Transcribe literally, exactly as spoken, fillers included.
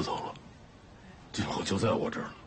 不走了，今后就在我这儿了。